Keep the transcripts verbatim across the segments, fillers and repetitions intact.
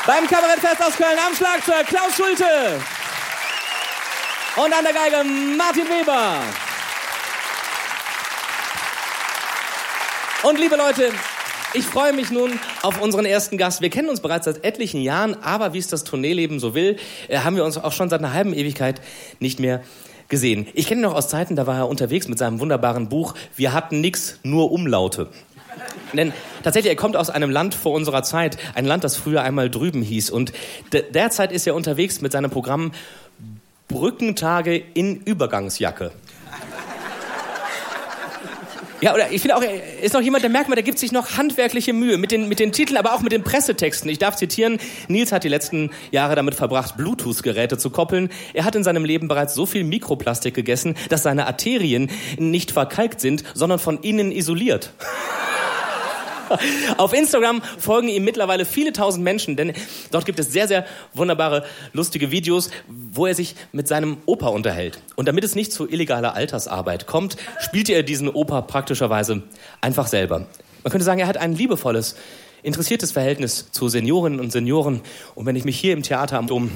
Beim Kabarettfest aus Köln am Schlagzeug Klaus Schulte. Und an der Geige Martin Weber. Und liebe Leute, ich freue mich nun auf unseren ersten Gast. Wir kennen uns bereits seit etlichen Jahren, aber wie es das Tourneeleben so will, haben wir uns auch schon seit einer halben Ewigkeit nicht mehr gesehen. Ich kenne ihn noch aus Zeiten, da war er unterwegs mit seinem wunderbaren Buch Wir hatten nix, nur Umlaute. Denn tatsächlich, er kommt aus einem Land vor unserer Zeit, ein Land, das früher einmal drüben hieß. Und de- derzeit ist er unterwegs mit seinem Programm Brückentage in Übergangsjacke. Ja, oder ich finde auch, er ist noch jemand, der merkt man, der gibt sich noch handwerkliche Mühe mit den, mit den Titeln, aber auch mit den Pressetexten. Ich darf zitieren, Nils hat die letzten Jahre damit verbracht, Bluetooth-Geräte zu koppeln. Er hat in seinem Leben bereits so viel Mikroplastik gegessen, dass seine Arterien nicht verkalkt sind, sondern von innen isoliert. Auf Instagram folgen ihm mittlerweile viele tausend Menschen, denn dort gibt es sehr, sehr wunderbare, lustige Videos, wo er sich mit seinem Opa unterhält. Und damit es nicht zu illegaler Altersarbeit kommt, spielt er diesen Opa praktischerweise einfach selber. Man könnte sagen, er hat ein liebevolles, interessiertes Verhältnis zu Seniorinnen und Senioren. Und wenn ich mich hier im Theater am Dom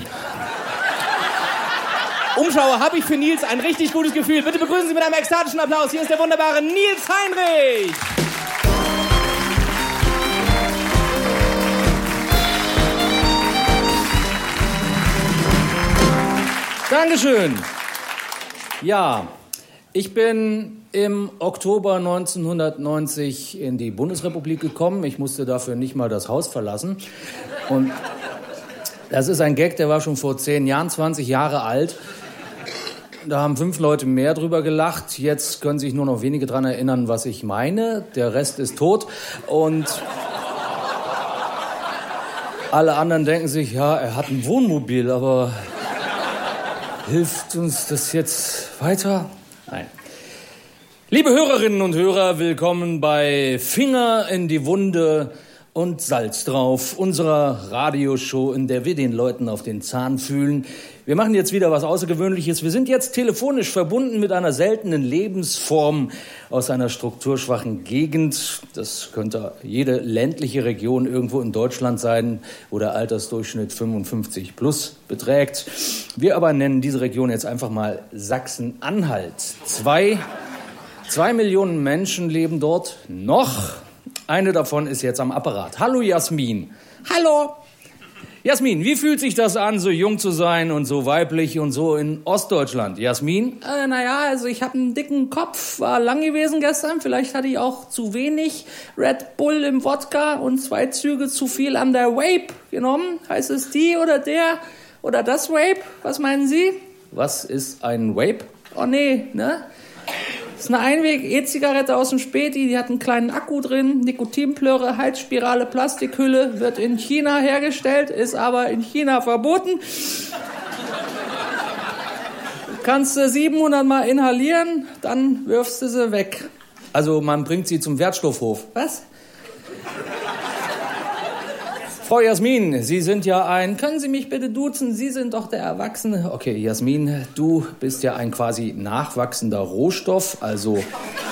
umschaue, habe ich für Nils ein richtig gutes Gefühl. Bitte begrüßen Sie mit einem ekstatischen Applaus. Hier ist der wunderbare Nils Heinrich. Dankeschön. Ja, ich bin im Oktober neunzehnhundertneunzig in die Bundesrepublik gekommen. Ich musste dafür nicht mal das Haus verlassen. Und das ist ein Gag, der war schon vor zehn Jahren, zwanzig Jahre alt. Da haben fünf Leute mehr drüber gelacht. Jetzt können sich nur noch wenige dran erinnern, was ich meine. Der Rest ist tot. Und alle anderen denken sich, ja, er hat ein Wohnmobil, aber hilft uns das jetzt weiter? Nein. Liebe Hörerinnen und Hörer, willkommen bei Finger in die Wunde und Salz drauf, unserer Radioshow, in der wir den Leuten auf den Zahn fühlen. Wir machen jetzt wieder was Außergewöhnliches. Wir sind jetzt telefonisch verbunden mit einer seltenen Lebensform aus einer strukturschwachen Gegend. Das könnte jede ländliche Region irgendwo in Deutschland sein, wo der Altersdurchschnitt fünfundfünfzig plus beträgt. Wir aber nennen diese Region jetzt einfach mal Sachsen-Anhalt. Zwei, zwei Millionen Menschen leben dort noch. Eine davon ist jetzt am Apparat. Hallo Jasmin. Hallo. Jasmin, wie fühlt sich das an, so jung zu sein und so weiblich und so in Ostdeutschland? Jasmin? Äh, naja, also ich habe einen dicken Kopf, war lang gewesen gestern. Vielleicht hatte ich auch zu wenig Red Bull im Wodka und zwei Züge zu viel an der Vape genommen. Heißt es die oder der oder das Vape? Was meinen Sie? Was ist ein Vape? Oh nee, ne? Das ist eine Einweg-E-Zigarette aus dem Späti, die hat einen kleinen Akku drin, Nikotinplörre, Heizspirale, Plastikhülle, wird in China hergestellt, ist aber in China verboten. Kannst du siebenhundert Mal inhalieren, dann wirfst du sie weg. Also man bringt sie zum Wertstoffhof. Was? Frau Jasmin, Sie sind ja ein... Können Sie mich bitte duzen? Sie sind doch der Erwachsene. Okay, Jasmin, du bist ja ein quasi nachwachsender Rohstoff, also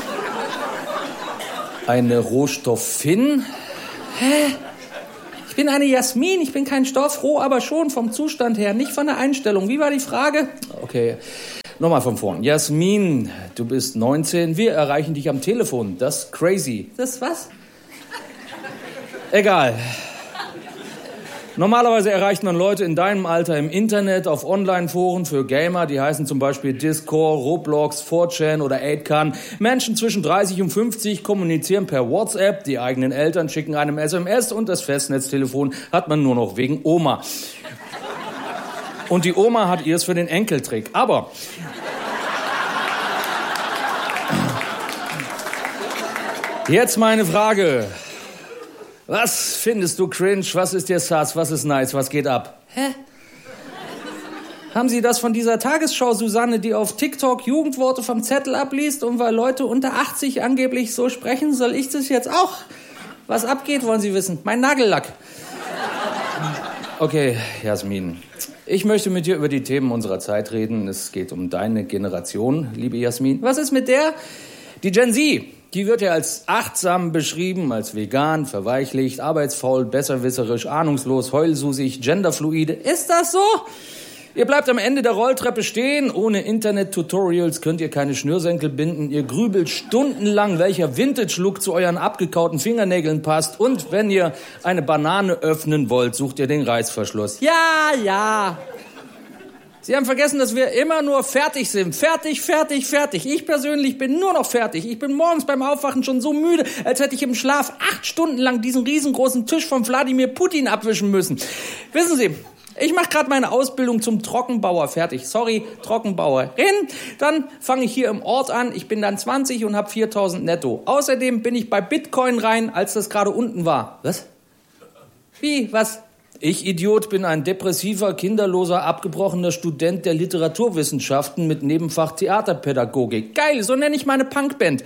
eine Rohstofffin. Hä? Ich bin eine Jasmin, ich bin kein Stoff, roh, aber schon vom Zustand her, nicht von der Einstellung. Wie war die Frage? Okay, nochmal von vorn. Jasmin, du bist neunzehn, wir erreichen dich am Telefon. Das ist crazy. Das was? Egal. Normalerweise erreicht man Leute in deinem Alter im Internet, auf Online-Foren für Gamer, die heißen zum Beispiel Discord, Roblox, four chan oder eight chan. Menschen zwischen dreißig und fünfzig kommunizieren per WhatsApp, die eigenen Eltern schicken einem S M S und das Festnetztelefon hat man nur noch wegen Oma. Und die Oma hat ihrs für den Enkeltrick. Aber jetzt meine Frage. Was findest du cringe? Was ist dir sass? Was ist nice? Was geht ab? Hä? Haben Sie das von dieser Tagesschau Susanne, die auf TikTok Jugendworte vom Zettel abliest und weil Leute unter achtzig angeblich so sprechen, soll ich das jetzt auch? Was abgeht, wollen Sie wissen? Mein Nagellack. Okay, Jasmin. Ich möchte mit dir über die Themen unserer Zeit reden. Es geht um deine Generation, liebe Jasmin. Was ist mit der? Die Gen Z. Die wird ja als achtsam beschrieben, als vegan, verweichlicht, arbeitsfaul, besserwisserisch, ahnungslos, heulsusig, genderfluide. Ist das so? Ihr bleibt am Ende der Rolltreppe stehen. Ohne Internet-Tutorials könnt ihr keine Schnürsenkel binden. Ihr grübelt stundenlang, welcher Vintage-Look zu euren abgekauten Fingernägeln passt. Und wenn ihr eine Banane öffnen wollt, sucht ihr den Reißverschluss. Ja, ja. Sie haben vergessen, dass wir immer nur fertig sind. Fertig, fertig, fertig. Ich persönlich bin nur noch fertig. Ich bin morgens beim Aufwachen schon so müde, als hätte ich im Schlaf acht Stunden lang diesen riesengroßen Tisch von Wladimir Putin abwischen müssen. Wissen Sie, ich mache gerade meine Ausbildung zum Trockenbauer fertig. Sorry, Trockenbauerin. Dann fange ich hier im Ort an. Ich bin dann zwanzig und habe viertausend netto. Außerdem bin ich bei Bitcoin rein, als das gerade unten war. Was? Wie? Was? Ich, Idiot, bin ein depressiver, kinderloser, abgebrochener Student der Literaturwissenschaften mit Nebenfach Theaterpädagogik. Geil, so nenne ich meine Punkband.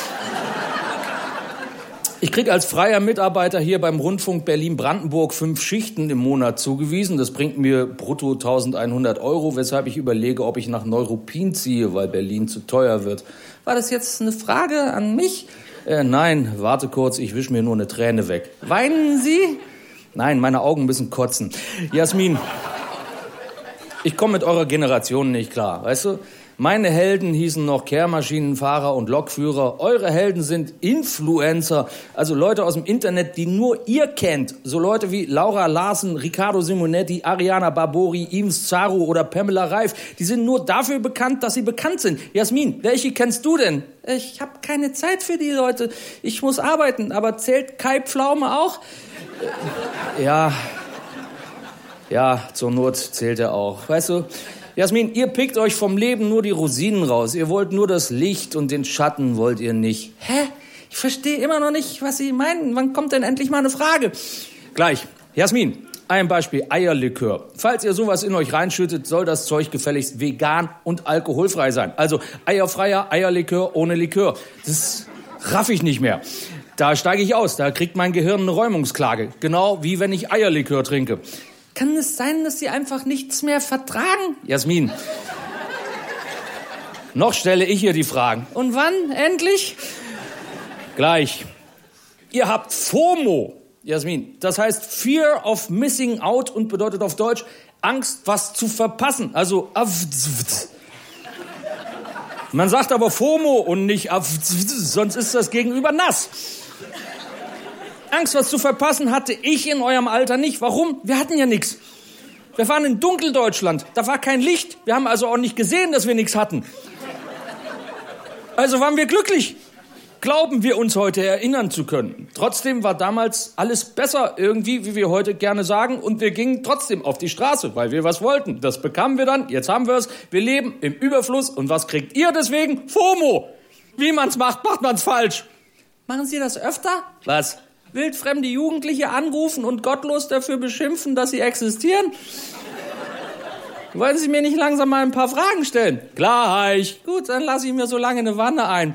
Ich krieg als freier Mitarbeiter hier beim Rundfunk Berlin-Brandenburg fünf Schichten im Monat zugewiesen. Das bringt mir brutto eintausendeinhundert Euro, weshalb ich überlege, ob ich nach Neuruppin ziehe, weil Berlin zu teuer wird. War das jetzt eine Frage an mich? Äh, nein, warte kurz, ich wisch mir nur eine Träne weg. Weinen Sie? Nein, meine Augen müssen kotzen. Jasmin, ich komme mit eurer Generation nicht klar, weißt du? Meine Helden hießen noch Kehrmaschinenfahrer und Lokführer. Eure Helden sind Influencer, also Leute aus dem Internet, die nur ihr kennt. So Leute wie Laura Larsen, Riccardo Simonetti, Ariana Barbori, Yves Zaru oder Pamela Reif. Die sind nur dafür bekannt, dass sie bekannt sind. Jasmin, welche kennst du denn? Ich habe keine Zeit für die Leute. Ich muss arbeiten, aber zählt Kai Pflaume auch? Ja, ja, zur Not zählt er auch. Weißt du, Jasmin, ihr pickt euch vom Leben nur die Rosinen raus. Ihr wollt nur das Licht und den Schatten wollt ihr nicht. Hä? Ich verstehe immer noch nicht, was Sie meinen. Wann kommt denn endlich mal eine Frage? Gleich. Jasmin, ein Beispiel. Eierlikör. Falls ihr sowas in euch reinschüttet, soll das Zeug gefälligst vegan und alkoholfrei sein. Also eierfreier Eierlikör ohne Likör. Das raff ich nicht mehr. Da steige ich aus. Da kriegt mein Gehirn eine Räumungsklage. Genau wie wenn ich Eierlikör trinke. Kann es sein, dass Sie einfach nichts mehr vertragen? Jasmin, noch stelle ich hier die Fragen. Und wann? Endlich? Gleich. Ihr habt FOMO, Jasmin. Das heißt Fear of Missing Out und bedeutet auf Deutsch Angst, was zu verpassen. Also man sagt aber FOMO und nicht sonst ist das Gegenüber nass. Angst, was zu verpassen, hatte ich in eurem Alter nicht. Warum? Wir hatten ja nichts. Wir waren in Dunkeldeutschland. Da war kein Licht. Wir haben also auch nicht gesehen, dass wir nichts hatten. Also waren wir glücklich. Glauben wir uns heute erinnern zu können. Trotzdem war damals alles besser irgendwie, wie wir heute gerne sagen. Und wir gingen trotzdem auf die Straße, weil wir was wollten. Das bekamen wir dann. Jetzt haben wir es. Wir leben im Überfluss. Und was kriegt ihr deswegen? FOMO. Wie man's macht, macht man's falsch. Machen Sie das öfter? Was? Wildfremde Jugendliche anrufen und gottlos dafür beschimpfen, dass sie existieren? Wollen Sie mir nicht langsam mal ein paar Fragen stellen? Gleich. Gut, dann lasse ich mir so lange eine Wanne ein.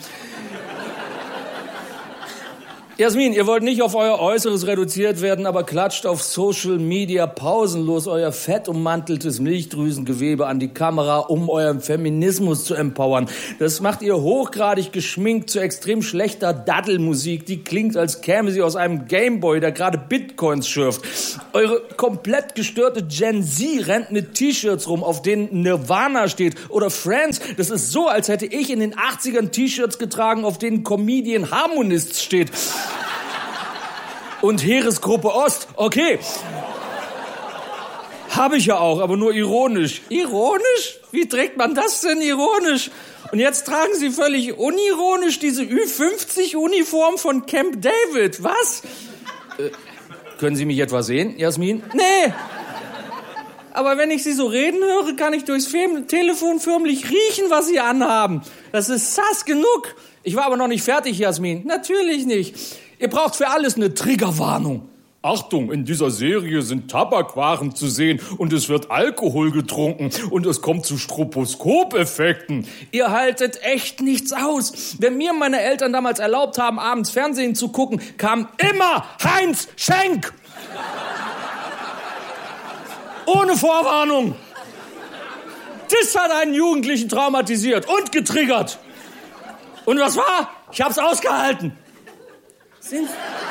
Jasmin, ihr wollt nicht auf euer Äußeres reduziert werden, aber klatscht auf Social Media pausenlos euer fettummanteltes Milchdrüsengewebe an die Kamera, um euren Feminismus zu empowern. Das macht ihr hochgradig geschminkt zu extrem schlechter Daddelmusik, die klingt, als käme sie aus einem Gameboy, der gerade Bitcoins schürft. Eure komplett gestörte Gen Z rennt mit T-Shirts rum, auf denen Nirvana steht oder Friends. Das ist so, als hätte ich in den achtzigern T-Shirts getragen, auf denen Comedian Harmonists steht. Und Heeresgruppe Ost, okay. Habe ich ja auch, aber nur ironisch. Ironisch? Wie trägt man das denn ironisch? Und jetzt tragen Sie völlig unironisch diese Ü fünfzig Uniform von Camp David. Was? Äh, können Sie mich etwa sehen, Jasmin? Nee. Aber wenn ich Sie so reden höre, kann ich durchs Telefon förmlich riechen, was Sie anhaben. Das ist sass genug. Ich war aber noch nicht fertig, Jasmin. Natürlich nicht. Ihr braucht für alles eine Triggerwarnung. Achtung, in dieser Serie sind Tabakwaren zu sehen und es wird Alkohol getrunken und es kommt zu Stroboskop-Effekten. Ihr haltet echt nichts aus. Wenn mir meine Eltern damals erlaubt haben, abends Fernsehen zu gucken, kam immer Heinz Schenk. Ohne Vorwarnung. Das hat einen Jugendlichen traumatisiert und getriggert. Und was war? Ich hab's ausgehalten. Sind,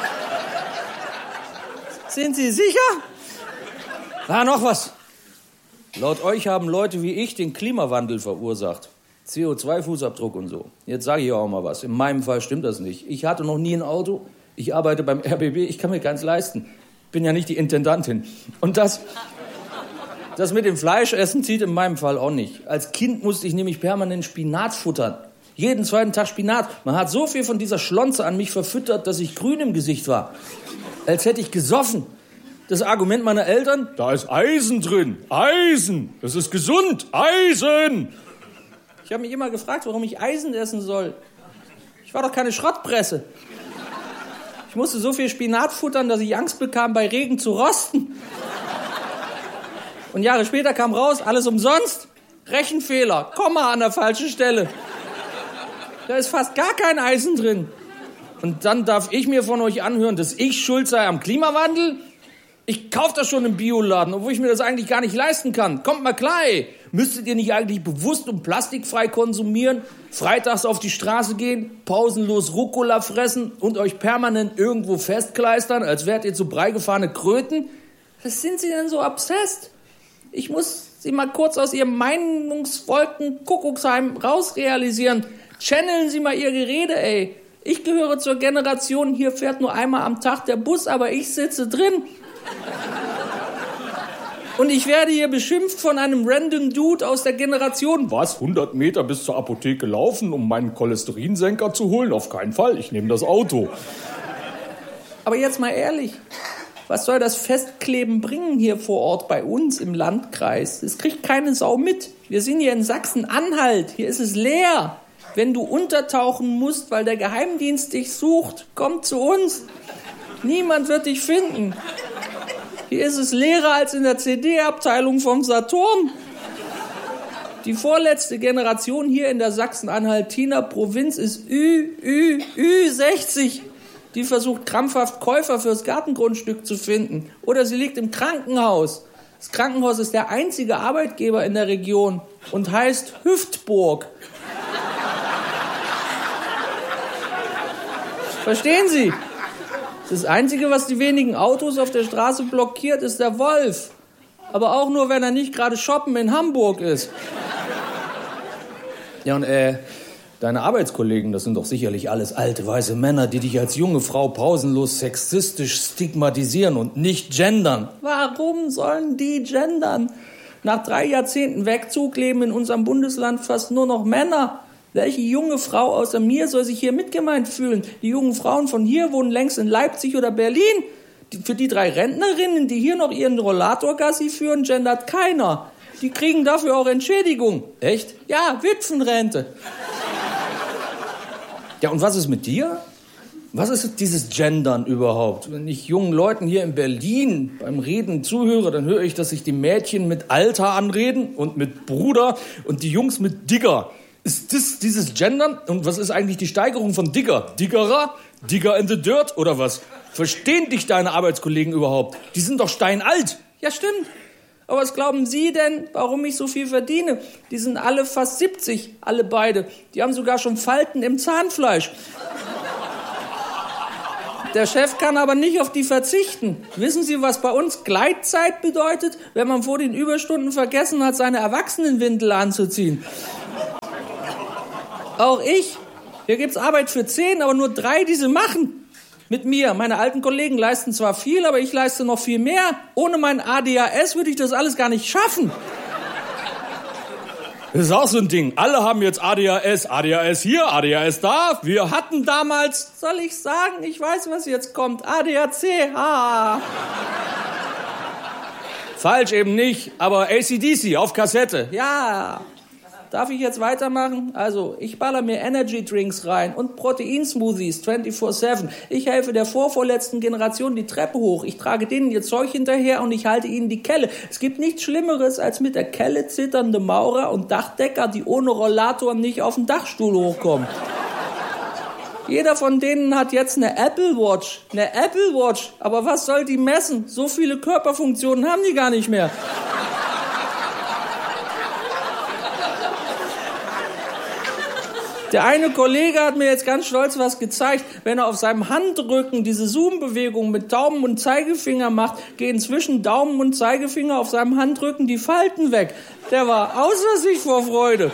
sind Sie sicher? Ah, noch was. Laut euch haben Leute wie ich den Klimawandel verursacht. C O zwei Fußabdruck und so. Jetzt sage ich auch mal was. In meinem Fall stimmt das nicht. Ich hatte noch nie ein Auto. Ich arbeite beim R B B. Ich kann mir keins leisten. Bin ja nicht die Intendantin. Und das, das mit dem Fleischessen zieht in meinem Fall auch nicht. Als Kind musste ich nämlich permanent Spinat futtern. Jeden zweiten Tag Spinat. Man hat so viel von dieser Schlonze an mich verfüttert, dass ich grün im Gesicht war. Als hätte ich gesoffen. Das Argument meiner Eltern, da ist Eisen drin. Eisen. Das ist gesund. Eisen. Ich habe mich immer gefragt, warum ich Eisen essen soll. Ich war doch keine Schrottpresse. Ich musste so viel Spinat futtern, dass ich Angst bekam, bei Regen zu rosten. Und Jahre später kam raus, alles umsonst. Rechenfehler, Komma an der falschen Stelle. Da ist fast gar kein Eisen drin. Und dann darf ich mir von euch anhören, dass ich schuld sei am Klimawandel? Ich kaufe das schon im Bioladen, obwohl ich mir das eigentlich gar nicht leisten kann. Kommt mal klar, ey. Müsstet ihr nicht eigentlich bewusst und plastikfrei konsumieren, freitags auf die Straße gehen, pausenlos Rucola fressen und euch permanent irgendwo festkleistern, als wärt ihr zu Brei gefahrene Kröten? Was sind Sie denn so obsessed? Ich muss Sie mal kurz aus Ihrem Meinungswolken-Kuckucksheim rausrealisieren. Channeln Sie mal Ihr Gerede, ey. Ich gehöre zur Generation, hier fährt nur einmal am Tag der Bus, aber ich sitze drin. Und ich werde hier beschimpft von einem random Dude aus der Generation. Was? hundert Meter bis zur Apotheke laufen, um meinen Cholesterinsenker zu holen? Auf keinen Fall. Ich nehme das Auto. Aber jetzt mal ehrlich. Was soll das Festkleben bringen hier vor Ort bei uns im Landkreis? Es kriegt keine Sau mit. Wir sind hier in Sachsen-Anhalt. Hier ist es leer. Wenn du untertauchen musst, weil der Geheimdienst dich sucht, komm zu uns. Niemand wird dich finden. Hier ist es leerer als in der C D-Abteilung vom Saturn. Die vorletzte Generation hier in der Sachsen-Anhaltiner Provinz ist Ü, Ü, Ü sechzig. Die versucht krampfhaft Käufer fürs Gartengrundstück zu finden. Oder sie liegt im Krankenhaus. Das Krankenhaus ist der einzige Arbeitgeber in der Region und heißt Hüftburg. Verstehen Sie? Das Einzige, was die wenigen Autos auf der Straße blockiert, ist der Wolf. Aber auch nur, wenn er nicht gerade shoppen in Hamburg ist. Ja, und äh, deine Arbeitskollegen, das sind doch sicherlich alles alte, weiße Männer, die dich als junge Frau pausenlos sexistisch stigmatisieren und nicht gendern. Warum sollen die gendern? Nach drei Jahrzehnten Wegzug leben in unserem Bundesland fast nur noch Männer. Welche junge Frau außer mir soll sich hier mitgemeint fühlen? Die jungen Frauen von hier wohnen längst in Leipzig oder Berlin. Die, für die drei Rentnerinnen, die hier noch ihren Rollator-Gassi führen, gendert keiner. Die kriegen dafür auch Entschädigung. Echt? Ja, Witwenrente. Ja, und was ist mit dir? Was ist dieses Gendern überhaupt? Wenn ich jungen Leuten hier in Berlin beim Reden zuhöre, dann höre ich, dass sich die Mädchen mit Alter anreden und mit Bruder und die Jungs mit Digger. Ist das dieses Gendern? Und was ist eigentlich die Steigerung von Digger? Diggerer? Digger in the Dirt oder was? Verstehen dich deine Arbeitskollegen überhaupt? Die sind doch steinalt. Ja, stimmt. Aber was glauben Sie denn, warum ich so viel verdiene? Die sind alle fast siebzig, alle beide. Die haben sogar schon Falten im Zahnfleisch. Der Chef kann aber nicht auf die verzichten. Wissen Sie, was bei uns Gleitzeit bedeutet? Wenn man vor den Überstunden vergessen hat, seine Erwachsenenwindel anzuziehen. Auch ich. Hier gibt's Arbeit für zehn, aber nur drei, die sie machen. Mit mir. Meine alten Kollegen leisten zwar viel, aber ich leiste noch viel mehr. Ohne mein A D H S würde ich das alles gar nicht schaffen. Das ist auch so ein Ding. Alle haben jetzt A D H S. A D H S hier, A D H S da. Wir hatten damals... Soll ich sagen? Ich weiß, was jetzt kommt. A D H C. Ha. Falsch eben nicht, aber A C D C auf Kassette. Ja. Darf ich jetzt weitermachen? Also, ich baller mir Energy Drinks rein und Proteinsmoothies vierundzwanzig sieben. Ich helfe der vorvorletzten Generation die Treppe hoch. Ich trage denen ihr Zeug hinterher und ich halte ihnen die Kelle. Es gibt nichts Schlimmeres als mit der Kelle zitternde Maurer und Dachdecker, die ohne Rollator nicht auf den Dachstuhl hochkommen. Jeder von denen hat jetzt eine Apple Watch. Eine Apple Watch. Aber was soll die messen? So viele Körperfunktionen haben die gar nicht mehr. Der eine Kollege hat mir jetzt ganz stolz was gezeigt. Wenn er auf seinem Handrücken diese Zoom-Bewegung mit Daumen und Zeigefinger macht, gehen zwischen Daumen und Zeigefinger auf seinem Handrücken die Falten weg. Der war außer sich vor Freude.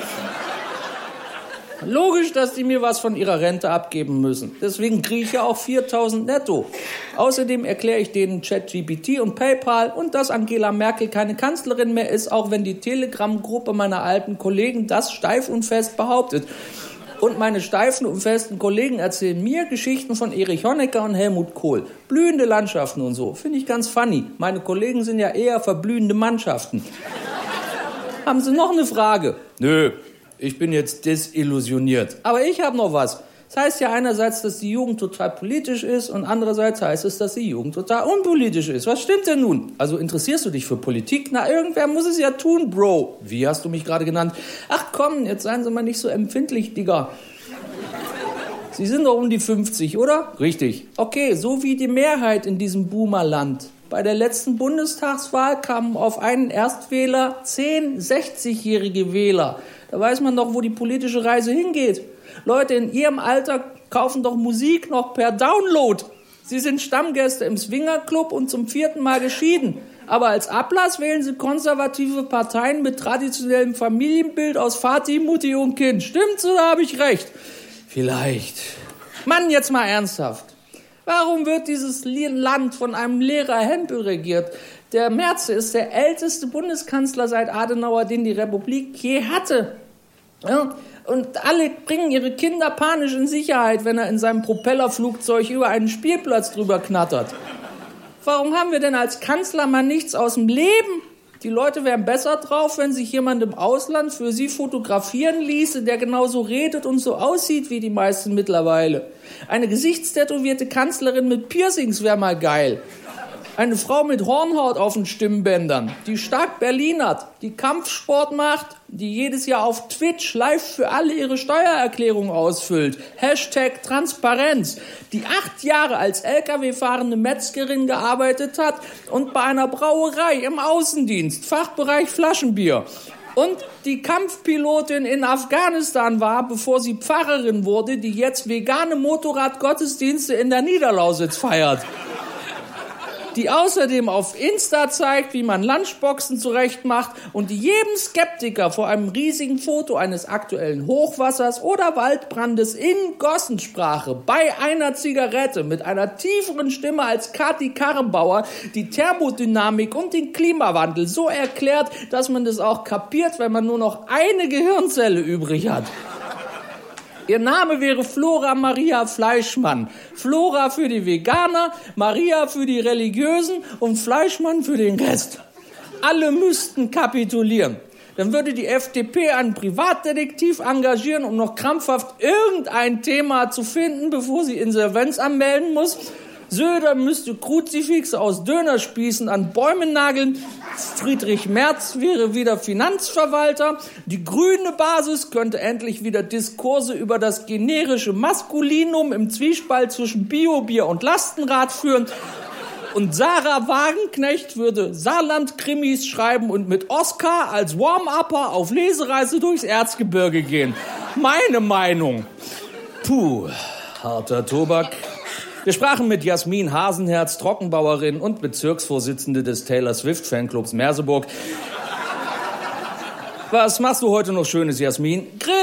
Logisch, dass die mir was von ihrer Rente abgeben müssen. Deswegen kriege ich ja auch viertausend netto. Außerdem erkläre ich denen ChatGPT und PayPal und dass Angela Merkel keine Kanzlerin mehr ist, auch wenn die Telegram-Gruppe meiner alten Kollegen das steif und fest behauptet. Und meine steifen und festen Kollegen erzählen mir Geschichten von Erich Honecker und Helmut Kohl. Blühende Landschaften und so. Finde ich ganz funny. Meine Kollegen sind ja eher verblühende Mannschaften. Haben Sie noch eine Frage? Nö, ich bin jetzt desillusioniert. Aber ich habe noch was. Das heißt ja einerseits, dass die Jugend total politisch ist und andererseits heißt es, dass die Jugend total unpolitisch ist. Was stimmt denn nun? Also interessierst du dich für Politik? Na, irgendwer muss es ja tun, Bro. Wie hast du mich gerade genannt? Ach komm, jetzt seien Sie mal nicht so empfindlich, Digga. Sie sind doch um die fünfzig, oder? Richtig. Okay, so wie die Mehrheit in diesem Boomerland. Bei der letzten Bundestagswahl kamen auf einen Erstwähler zehn sechzigjährige Wähler. Da weiß man doch, wo die politische Reise hingeht. Leute in ihrem Alter kaufen doch Musik noch per Download. Sie sind Stammgäste im Swingerclub und zum vierten Mal geschieden. Aber als Ablass wählen sie konservative Parteien mit traditionellem Familienbild aus Vati, Mutti und Kind. Stimmt's oder habe ich recht? Vielleicht. Mann, jetzt mal ernsthaft. Warum wird dieses Land von einem Lehrer Hempel regiert? Der Merz ist der älteste Bundeskanzler seit Adenauer, den die Republik je hatte. Ja, und alle bringen ihre Kinder panisch in Sicherheit, wenn er in seinem Propellerflugzeug über einen Spielplatz drüber knattert. Warum haben wir denn als Kanzler mal nichts aus dem Leben? Die Leute wären besser drauf, wenn sich jemand im Ausland für sie fotografieren ließe, der genauso redet und so aussieht wie die meisten mittlerweile. Eine gesichtstätowierte Kanzlerin mit Piercings wäre mal geil. Eine Frau mit Hornhaut auf den Stimmbändern, die stark Berlinert, die Kampfsport macht, die jedes Jahr auf Twitch live für alle ihre Steuererklärung ausfüllt. Hashtag Transparenz. Die acht Jahre als L K W-fahrende Metzgerin gearbeitet hat und bei einer Brauerei im Außendienst, Fachbereich Flaschenbier. Und die Kampfpilotin in Afghanistan war, bevor sie Pfarrerin wurde, die jetzt vegane Motorradgottesdienste in der Niederlausitz feiert. Die außerdem auf Insta zeigt, wie man Lunchboxen zurechtmacht und die jedem Skeptiker vor einem riesigen Foto eines aktuellen Hochwassers oder Waldbrandes in Gossensprache bei einer Zigarette mit einer tieferen Stimme als Kati Karrenbauer die Thermodynamik und den Klimawandel so erklärt, dass man das auch kapiert, wenn man nur noch eine Gehirnzelle übrig hat. Ihr Name wäre Flora Maria Fleischmann. Flora für die Veganer, Maria für die Religiösen und Fleischmann für den Rest. Alle müssten kapitulieren. Dann würde die F D P einen Privatdetektiv engagieren, um noch krampfhaft irgendein Thema zu finden, bevor sie Insolvenz anmelden muss. Söder müsste Kruzifixe aus Dönerspießen an Bäume nageln. Friedrich Merz wäre wieder Finanzverwalter. Die grüne Basis könnte endlich wieder Diskurse über das generische Maskulinum im Zwiespalt zwischen Biobier und Lastenrad führen. Und Sarah Wagenknecht würde Saarland-Krimis schreiben und mit Oscar als Warm-Upper auf Lesereise durchs Erzgebirge gehen. Meine Meinung. Puh, harter Tobak. Wir sprachen mit Jasmin Hasenherz, Trockenbauerin und Bezirksvorsitzende des Taylor Swift Fanclubs Merseburg. Was machst du heute noch Schönes, Jasmin? Grill!